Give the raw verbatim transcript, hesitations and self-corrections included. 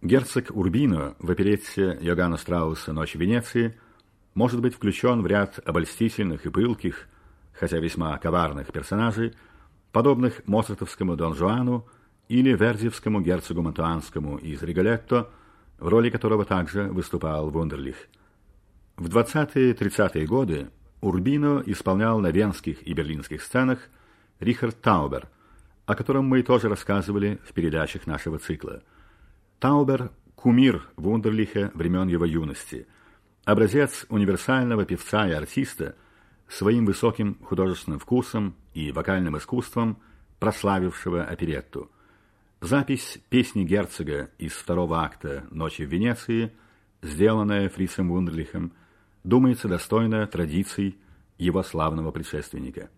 Герцог Урбино в оперетте Йоганна Штрауса «Ночь в Венеции» может быть включен в ряд обольстительных и пылких, хотя весьма коварных персонажей, подобных моцартовскому Дон Жуану или вердиевскому герцогу Мантуанскому из Риголетто, в роли которого также выступал Вундерлих. В двадцатые-тридцатые годы Урбино исполнял на венских и берлинских сценах Рихард Таубер, о котором мы тоже рассказывали в передачах нашего цикла. Таубер – кумир Вундерлиха времен его юности, образец универсального певца и артиста, своим высоким художественным вкусом и вокальным искусством прославившего оперетту. Запись песни герцога из второго акта «Ночи в Венеции», сделанная Фрицем Вундерлихом, думается достойна традиций его славного предшественника.